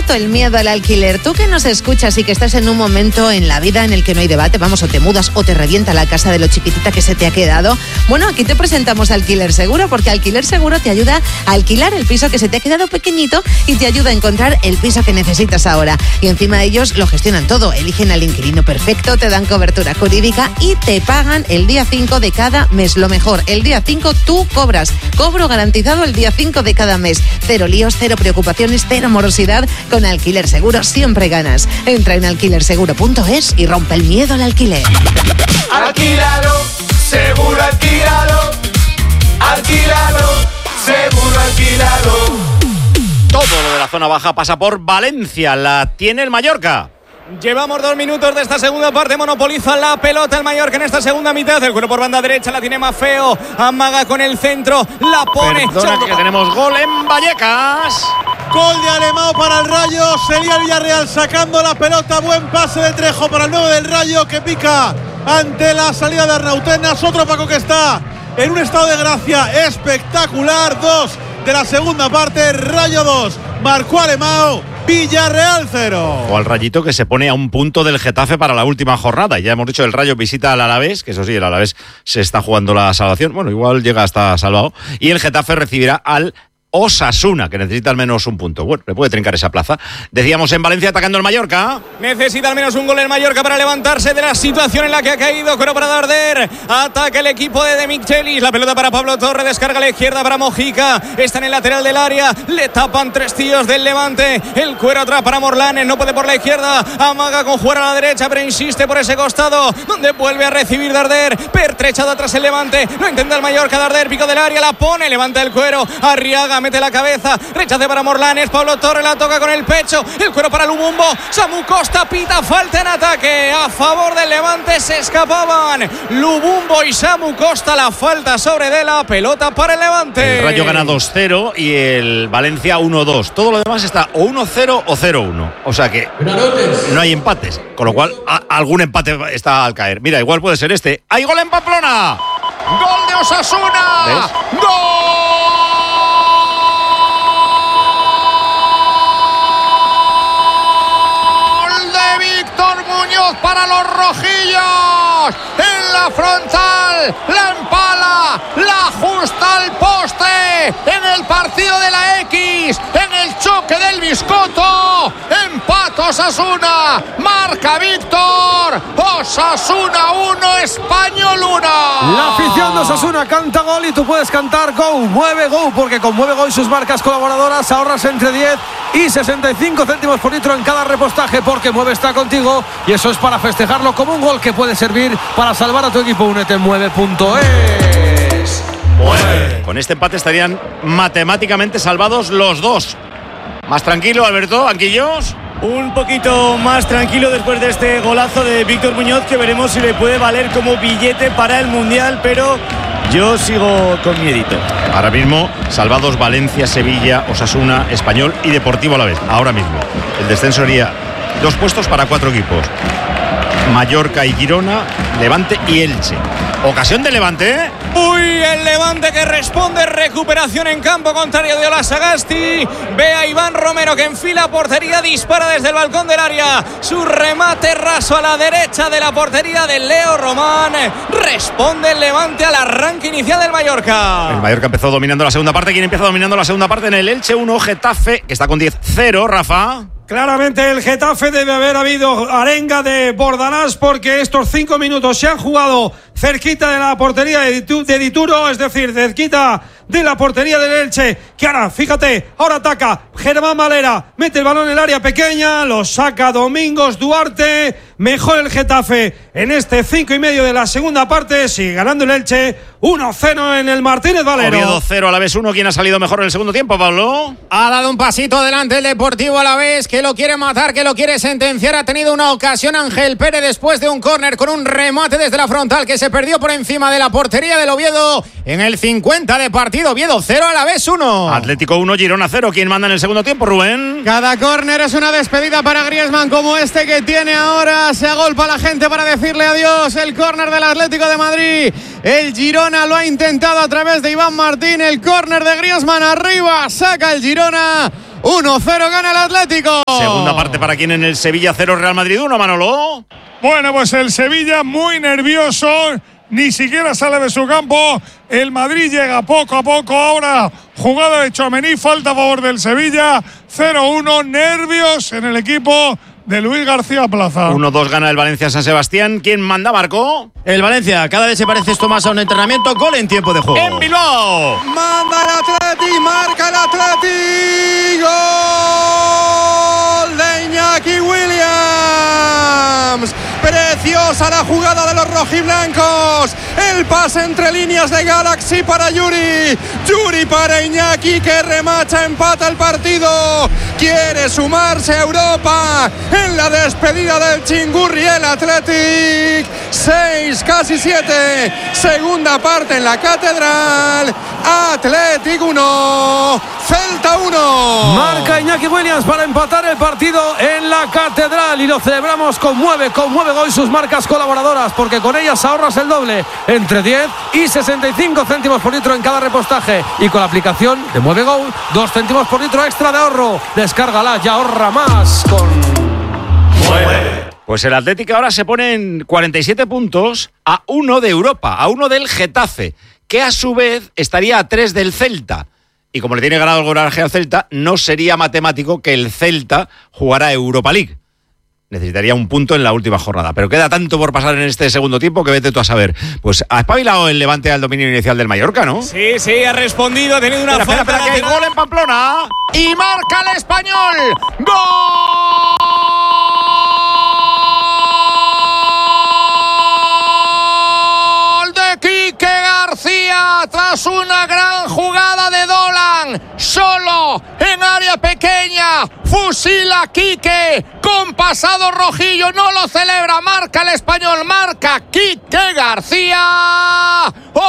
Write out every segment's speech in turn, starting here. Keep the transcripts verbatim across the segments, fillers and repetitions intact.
roto el miedo al alquiler. Tú que nos escuchas y que estás en un momento en la vida en el que no hay debate, vamos, o te mudas o te revienta la casa de lo chiquitita que se te ha quedado. Bueno, aquí te presentamos Alquiler Seguro, porque Alquiler Seguro te ayuda a alquilar el piso que se te ha quedado pequeñito y te ayuda a encontrar el piso que necesitas ahora. Y encima ellos lo gestionan todo, eligen al inquilino perfecto, te dan cobertura jurídica y te pagan el día cinco de cada mes. Lo mejor, el día cinco tú cobras. Cobro garantizado el día cinco de cada mes. Cero líos, cero preocupaciones, cero morosidad. Con Alquiler Seguro siempre ganas. Entra en alquiler seguro punto es y rompe el miedo al alquiler. Alquílalo, seguro alquílalo. Alquílalo, seguro alquílalo. Todo lo de la zona baja pasa por Valencia. La tiene el Mallorca. Llevamos dos minutos de esta segunda parte. Monopoliza la pelota el Mallorca en esta segunda mitad. El cuero por banda derecha la tiene más feo. Amaga con el centro. La pone. Perdona, que tenemos gol en Vallecas. Gol de Alemão para el Rayo. Sería el Villarreal sacando la pelota. Buen pase de Trejo para el nuevo del Rayo, que pica ante la salida de Arnautenas. Otro Paco que está en un estado de gracia espectacular. Dos de la segunda parte. Rayo dos. Marcó Alemão. Villarreal cero. O al Rayito, que se pone a un punto del Getafe para la última jornada. Ya hemos dicho, el Rayo visita al Alavés, que eso sí, el Alavés se está jugando la salvación. Bueno, igual llega hasta salvado. Y el Getafe recibirá al Osasuna, que necesita al menos un punto. Bueno, le puede trincar esa plaza. Decíamos en Valencia, atacando el Mallorca. Necesita al menos un gol el Mallorca para levantarse de la situación en la que ha caído. Pero para Darder, ataca el equipo de Demichelis. La pelota para Pablo Torre, descarga a la izquierda para Mojica. Está en el lateral del área, le tapan tres tíos del Levante. El cuero atrás para Morlanes, no puede por la izquierda. Amaga con jugar a la derecha, pero insiste por ese costado, donde vuelve a recibir Darder. Pertrechado atrás el Levante, lo intenta el Mallorca. Darder, pico del área, la pone, levanta el cuero. Arriaga, mete la cabeza, rechace para Morlanes. Pablo Torre la toca con el pecho. El cuero para Lubumbo. Samu Costa pita falta en ataque a favor del Levante. Se escapaban Lubumbo y Samu Costa. La falta sobre de la pelota para el Levante. El Rayo gana dos cero y el Valencia uno dos. Todo lo demás está o uno cero o cero uno. O sea que no hay empates, con lo cual a, algún empate está al caer. Mira, igual puede ser este. ¡Hay gol en Pamplona! ¡Gol de Osasuna! ¿Ves? ¡Gol! Para los rojillos, en la frontal, la empala, la ajusta al poste, en el partido de la X, en el choque del Biscotto, empata Osasuna, marca Víctor, Osasuna uno, Español uno. La afición de Osasuna canta gol y tú puedes cantar Go, mueve Go, porque con Mueve Go y sus marcas colaboradoras ahorras entre diez y sesenta y cinco céntimos por litro en cada repostaje, porque Mueve está contigo y eso es para festejarlo como un gol que puede servir para salvar a tu equipo. Únete en mueve punto es. Mueve. Con este empate estarían matemáticamente salvados los dos. Más tranquilo, Alberto, Anquillos. Un poquito más tranquilo después de este golazo de Víctor Muñoz, que veremos si le puede valer como billete para el Mundial, pero yo sigo con miedito. Ahora mismo, salvados Valencia, Sevilla, Osasuna, Español y Deportivo Alavés. Ahora mismo. El descenso sería dos puestos para cuatro equipos: Mallorca y Girona, Levante y Elche. Ocasión de Levante, ¿eh? Uy, el Levante que responde. Recuperación en campo contrario de Ola Sagasti. Ve a Iván Romero, que enfila portería, dispara desde el balcón del área. Su remate raso a la derecha de la portería de Leo Román. Responde el Levante al arranque inicial del Mallorca. El Mallorca empezó dominando la segunda parte. ¿Quién empieza dominando la segunda parte? En el Elche uno, Getafe, que está con diez cero, Rafa. Claramente el Getafe debe haber habido arenga de Bordalás, porque estos cinco minutos se han jugado cerquita de la portería de Dituro, es decir, cerquita de la portería del Elche, que ahora, fíjate, ahora ataca Germán Valera, mete el balón en el área pequeña, lo saca Domingos Duarte. Mejor el Getafe en este cinco y medio de la segunda parte, sigue ganando el Elche uno cero en el Martínez Valero. Oviedo cero, Alavés uno. ¿Quién ha salido mejor en el segundo tiempo, Pablo? Ha dado un pasito adelante el Deportivo Alavés, que lo quiere matar, que lo quiere sentenciar. Ha tenido una ocasión Ángel Pérez después de un córner con un remate desde la frontal que se perdió por encima de la portería del Oviedo en el cincuenta de partido. Oviedo cero, Alavés uno. Atlético uno, Girona cero. ¿Quién manda en el segundo tiempo, Rubén? Cada córner es una despedida para Griezmann, como este que tiene ahora. Se agolpa la gente para decirle adiós. El córner del Atlético de Madrid. El Girona lo ha intentado a través de Iván Martín. El córner de Griezmann arriba. Saca el Girona. uno cero, gana el Atlético. segunda parte para quien en el Sevilla cero Real Madrid uno, Manolo. Bueno, pues el Sevilla muy nervioso, ni siquiera sale de su campo. El Madrid llega poco a poco ahora. Jugada de Tchouaméni, falta a favor del Sevilla. cero uno, nervios en el equipo de Luis García Plaza. uno dos gana el Valencia San Sebastián. ¿Quién manda, Marco? El Valencia, cada vez se parece esto más a un entrenamiento. Gol en tiempo de juego. En Bilbao. Manda el Atleti, marca el Atleti. Gol de Iñaki Williams. Preciosa la jugada de los rojiblancos. El pase entre líneas de Galaxy para Yuri. Yuri para Iñaki, que remacha, empata el partido. Quiere sumarse a Europa en la despedida del Chingurri el Athletic. seis, casi siete. Segunda parte en la Catedral. Athletic uno, Celta uno. Marca Iñaki Williams para empatar el partido en la Catedral y lo celebramos. Conmueve, conmueve hoy sus marcas colaboradoras, porque con ellas ahorras el doble, entre diez y sesenta y cinco céntimos por litro en cada repostaje, y con la aplicación de Mueve Go, dos céntimos por litro extra de ahorro. Descárgala y ahorra más con Mueve. Pues el Atlético ahora se pone en cuarenta y siete puntos, a uno de Europa, a uno del Getafe, que a su vez estaría a tres del Celta. Y como le tiene ganado el coraje al Celta, no sería matemático que el Celta jugara Europa League. Necesitaría un punto en la última jornada, pero queda tanto por pasar en este segundo tiempo que vete tú a saber. Pues ha espabilado el Levante al dominio inicial del Mallorca, ¿no? Sí, sí, ha respondido, ha tenido una espera, falta. Espera, espera, que hay gol en Pamplona. Y marca el Español. ¡Gol de Quique García! Tras una gran jugada de Dolan, solo en área pequeña, fusila Quique con pasado rojillo, no lo celebra, marca el Español, marca Quique García.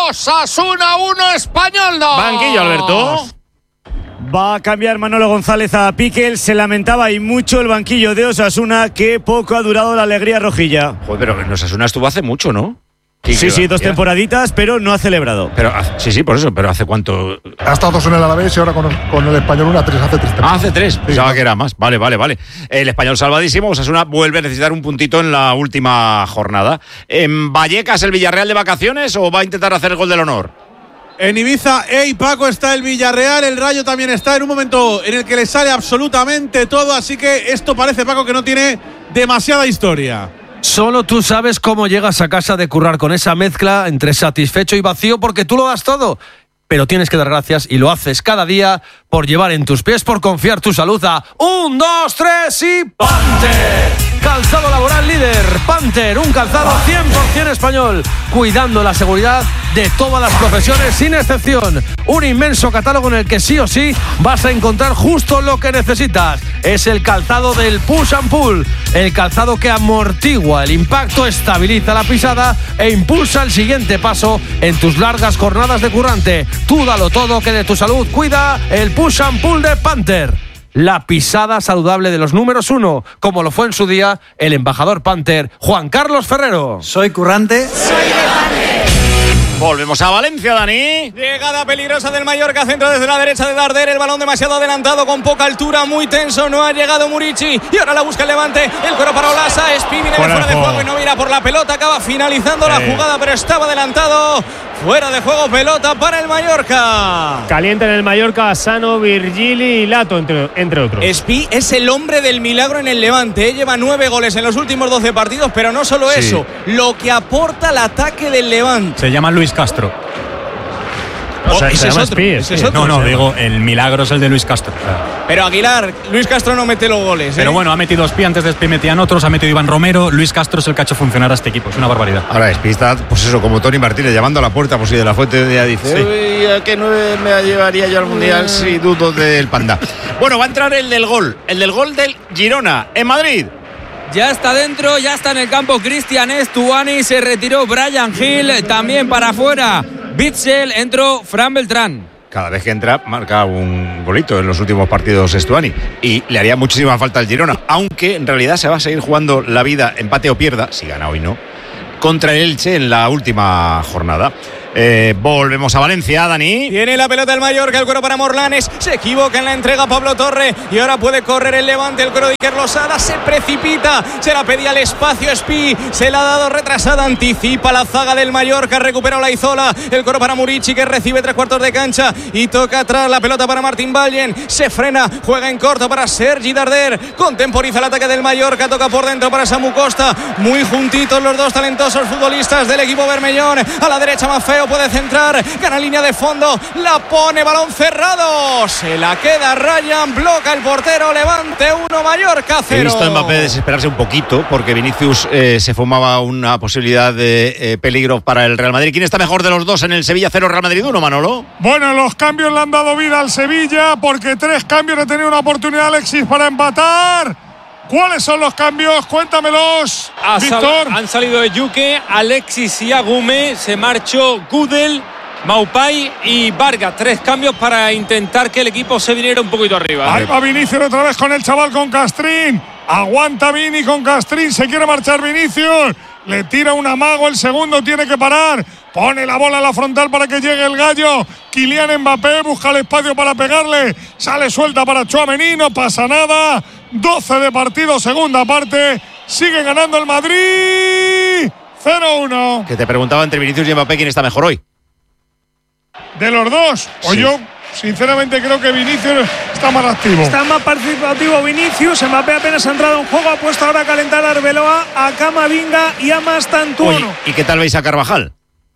Osasuna uno, Español dos. Banquillo, Alberto. Va a cambiar Manolo González a Piquel. Se lamentaba y mucho el banquillo de Osasuna, que poco ha durado la alegría rojilla. Joder, pero en Osasuna estuvo hace mucho, ¿no? Sí, sí, dos temporaditas, pero no ha celebrado. Pero sí, sí, por eso, pero ¿hace cuánto? Ha estado dos en el Alavés y ahora con, con el Español una, tres, hace tres temporadas. Ah, hace tres, pensaba sí, que era más. Vale, vale, vale. El Español salvadísimo, Osasuna vuelve a necesitar un puntito en la última jornada. ¿En Vallecas el Villarreal de vacaciones o va a intentar hacer el gol del honor? En Ibiza, ey Paco, está el Villarreal, el Rayo también está en un momento en el que le sale absolutamente todo, así que esto parece, Paco, que no tiene demasiada historia. Solo tú sabes cómo llegas a casa de currar con esa mezcla entre satisfecho y vacío, porque tú lo das todo. Pero tienes que dar gracias, y lo haces cada día, por llevar en tus pies, por confiar tu salud a un, dos, tres y Panther. Calzado laboral líder, Panther, un calzado cien por ciento español, cuidando la seguridad de todas las profesiones sin excepción. Un inmenso catálogo en el que sí o sí vas a encontrar justo lo que necesitas. Es el calzado del push and pull, el calzado que amortigua el impacto, estabiliza la pisada e impulsa el siguiente paso en tus largas jornadas de currante. Tú dalo todo, que de tu salud cuida el push and pull de Panther. La pisada saludable de los números uno, como lo fue en su día el embajador Panther, Juan Carlos Ferrero. Soy currante. Soy de Panther. Volvemos a Valencia, Dani. Llegada peligrosa del Mallorca, centro desde la derecha de Darder, el balón demasiado adelantado, con poca altura, muy tenso, no ha llegado Murici, y ahora la busca el Levante, el coro para Olasa, Espi viene fuera, fuera de juego y no mira por la pelota, acaba finalizando eh. la jugada, pero estaba adelantado. Fuera de juego, pelota para el Mallorca. Caliente en el Mallorca, Sano, Virgili y Lato, entre, entre otros. Espi es el hombre del milagro en el Levante, ¿eh? Lleva nueve goles en los últimos doce partidos, pero no solo sí. eso, lo que aporta el ataque del Levante. Se llama Luis Castro. O sea, ese, es otro, ese es otro. No, no, digo, el milagro es el de Luis Castro. Pero Aguilar, Luis Castro no mete los goles, ¿eh? Pero bueno, ha metido Espi, antes de Espi metían otros, ha metido Iván Romero. Luis Castro es el que ha hecho funcionar a este equipo, es una barbaridad. Ahora Espi está, pues eso, como Tony Martínez, llamando a la puerta, pues si de la Fuente ya dice, sí. Uy, ¿a qué nueve me llevaría yo al Mundial si dudo del Panda? Bueno, va a entrar el del gol, el del gol del Girona, en Madrid. Ya está dentro, ya está en el campo Cristian Estuani, se retiró Brian Hill, también para afuera Bitzel, entró Fran Beltrán. Cada vez que entra marca un golito en los últimos partidos Estuani y le haría muchísima falta al Girona, aunque en realidad se va a seguir jugando la vida empate o pierda, si gana hoy no, contra el Elche en la última jornada. Eh, volvemos a Valencia, Dani. Tiene la pelota el Mallorca, el cuero para Morlanes. Se equivoca en la entrega Pablo Torre. Y ahora puede correr el Levante. El cuero de Iker Losada se precipita. Se la pedía al espacio Espi. Se la ha dado retrasada. Anticipa la zaga del Mallorca. Recupera Olaizola. El cuero para Murici, que recibe tres cuartos de cancha. Y toca atrás la pelota para Martín Ballen. Se frena. Juega en corto para Sergi Darder. Contemporiza el ataque del Mallorca. Toca por dentro para Samu Costa. Muy juntitos los dos talentosos futbolistas del equipo bermellón. A la derecha Maffeo puede centrar. Gana línea de fondo. La pone, balón cerrado. Se la queda Ryan. Bloca el portero. Levante uno, Mallorca cero. He visto a Mbappé desesperarse un poquito porque Vinicius eh, se fumaba una posibilidad de eh, peligro para el Real Madrid. ¿Quién está mejor de los dos en el Sevilla cero Real Madrid uno, Manolo? Bueno, los cambios le han dado vida al Sevilla porque tres cambios ha tenido una oportunidad Alexis para empatar. ¿Cuáles son los cambios? Cuéntamelos, ha Víctor. Sal- han salido de Yuque, Alexis y Agume. Se marchó Gudel, Maupay y Vargas. Tres cambios para intentar que el equipo se viniera un poquito arriba. Ahí va Vinicius otra vez con el chaval, con Castrín. Aguanta Vini con Castrín. Se quiere marchar Vinicius. Le tira un amago. El segundo tiene que parar. Pone la bola a la frontal para que llegue el gallo. Kylian Mbappé busca el espacio para pegarle. Sale suelta para Tchouaméni. No pasa nada. doce de partido, segunda parte. Sigue ganando el Madrid. cero uno. Que te preguntaba entre Vinicius y Mbappé quién está mejor hoy. De los dos. O Sí. yo, sinceramente, creo que Vinicius está más activo. Está más participativo Vinicius. Mbappé apenas ha entrado en juego. Ha puesto ahora a calentar a Arbeloa, a Camavinga y a Mastantuono. Oye, ¿y qué tal veis a Carvajal?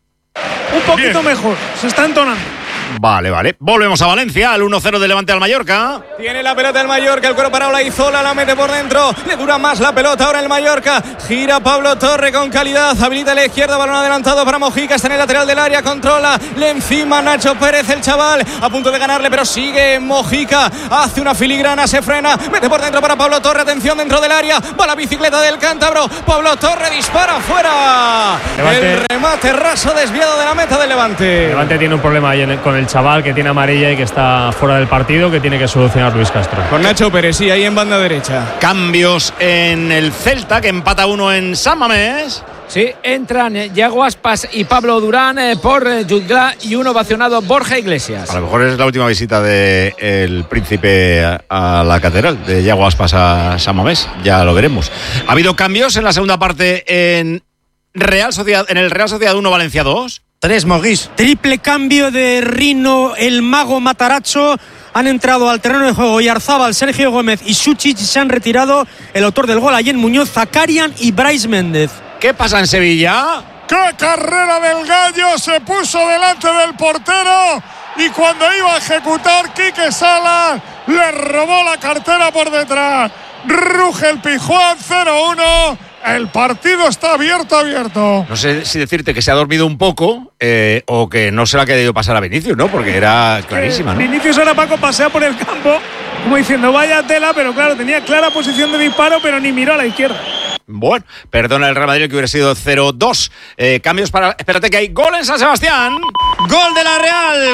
Un poquito mejor. Se está entonando. Vale, vale. Volvemos a Valencia, al uno cero de Levante al Mallorca. Tiene la pelota el Mallorca, el cuero para Olaizola, la mete por dentro, le dura más la pelota ahora el Mallorca, gira Pablo Torre con calidad, habilita a la izquierda, balón adelantado para Mojica, está en el lateral del área, controla, le encima Nacho Pérez, el chaval, a punto de ganarle, pero sigue Mojica, hace una filigrana, se frena, mete por dentro para Pablo Torre, atención dentro del área, va la bicicleta del cántabro, Pablo Torre dispara fuera, Levante. el remate raso desviado de la meta del Levante. Levante tiene un problema ahí en el- con el chaval que tiene amarilla y que está fuera del partido, que tiene que solucionar Luis Castro. Con Nacho Pérez, sí, ahí en banda derecha. Cambios en el Celta, que empata uno en San Mamés. Sí, entran eh, Yago Aspas y Pablo Durán eh, por eh, Jutgla y un ovacionado Borja Iglesias. A lo mejor es la última visita del príncipe a, a la catedral, de Yago Aspas a San Mamés. Ya lo veremos. Ha habido cambios en la segunda parte en Real Sociedad, en el Real Sociedad uno Valencia dos. Tres Mogis. Triple cambio de Rino, el mago Matarazzo. Han entrado al terreno de juego Oyarzábal, Sergio Gómez y Suchic. Se han retirado el autor del gol, Ayen Muñoz, Zakarian y Brais Méndez. ¿Qué pasa en Sevilla? ¡Qué carrera del gallo! Se puso delante del portero y cuando iba a ejecutar, Quique Salas le robó la cartera por detrás. Ruge el Pijuán, cero uno. El partido está abierto, abierto. No sé si decirte que se ha dormido un poco eh, o que no se le ha querido pasar a Vinicius, ¿no? Porque era clarísima, ¿no? Vinicius ahora, Paco, pasea por el campo como diciendo vaya tela, pero claro, tenía clara posición de disparo, pero ni miró a la izquierda. Bueno, perdona el Real Madrid que hubiera sido cero dos. Eh, cambios para... Espérate que hay gol en San Sebastián. Gol de la Real.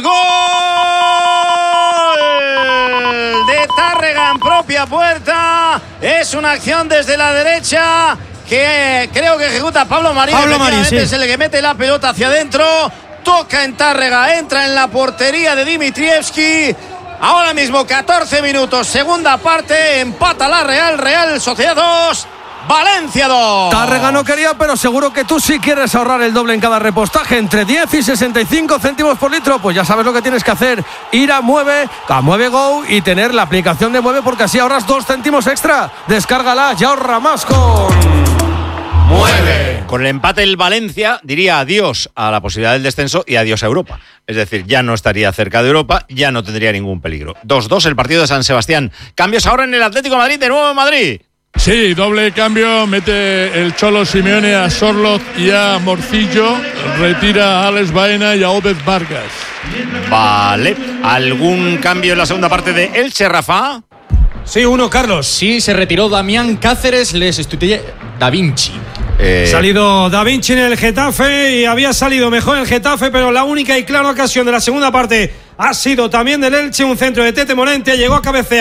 Gol de Tárrega en propia puerta. Es una acción desde la derecha que creo que ejecuta Pablo Marín. Pablo Marín, sí. Es el que mete la pelota hacia adentro. Toca en Tárrega, entra en la portería de Dimitrievski. Ahora mismo catorce minutos, segunda parte, empata la Real, Real Sociedad dos, Valencia dos. Tárrega no quería, pero seguro que tú sí quieres ahorrar el doble en cada repostaje, entre diez y sesenta y cinco céntimos por litro. Pues ya sabes lo que tienes que hacer, ir a Mueve, a Mueve Go y tener la aplicación de Mueve, porque así ahorras dos céntimos extra. Descárgala y ahorra más con Mueve. Con el empate el Valencia diría adiós a la posibilidad del descenso y adiós a Europa. Es decir, ya no estaría cerca de Europa, ya no tendría ningún peligro. dos dos el partido de San Sebastián. Cambios ahora en el Atlético de Madrid, de nuevo en Madrid. Sí, doble cambio, mete el Cholo Simeone a Sorloth y a Morcillo, retira a Alex Baena y a Obed Vargas. Vale, ¿algún cambio en la segunda parte de Elche, Rafa? Sí, uno, Carlos. Sí, se retiró Damián Cáceres, le sustituye Da Vinci. Eh... Salido Da Vinci en el Getafe y había salido mejor el Getafe, pero la única y clara ocasión de la segunda parte ha sido también del Elche, un centro de Tete Morente, llegó a cabecear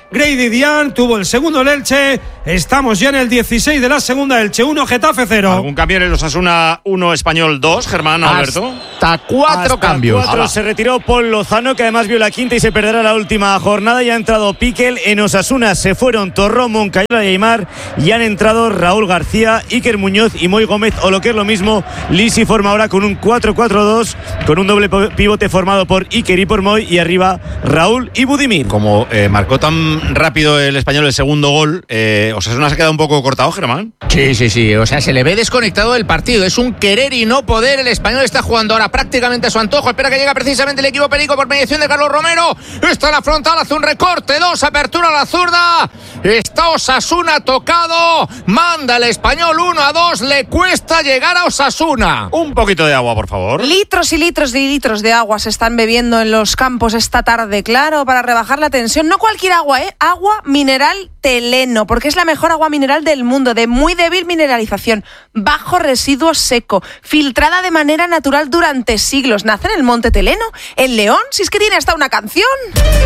Grady Dian, tuvo el segundo el Elche. Estamos ya en el dieciséis de la segunda, Elche uno, Getafe cero. ¿Algún cambio en el Osasuna uno, Español dos, Germán, Alberto? Hasta cuatro Hasta cambios. Ala. Cuatro. Se retiró Paul Lozano, que además vio la quinta y se perderá la última jornada. Y ha entrado Piquel. En Osasuna se fueron Torró, Moncayola y Aimar. Y han entrado Raúl García, Iker Muñoz y Moy Gómez. O lo que es lo mismo, Lisi forma ahora con un cuatro cuatro dos, con un doble pivote formado por Iker y por Moy. Y arriba Raúl y Budimir. Como eh, marcó tan rápido el Español el segundo gol, eh, Osasuna se ha quedado un poco cortado, Germán. Sí, sí, sí. O sea, se le ve desconectado del partido. Es un querer y no poder. El Español está jugando ahora prácticamente a su antojo. Espera que llega precisamente el equipo perico por mediación de Carlos Romero. Está en la frontal, hace un recorte. Dos, apertura a la zurda. Está Osasuna tocado. Manda el Español uno a dos. Le cuesta llegar a Osasuna. Un poquito de agua, por favor. Litros y litros y litros de agua se están bebiendo en los campos esta tarde, claro, para rebajar la tensión. No cualquier agua, ¿eh? Agua mineral Teleno, porque es la mejor agua mineral del mundo, de muy débil mineralización, bajo residuo seco, filtrada de manera natural durante siglos. Nace en el Monte Teleno, en León, si es que tiene hasta una canción.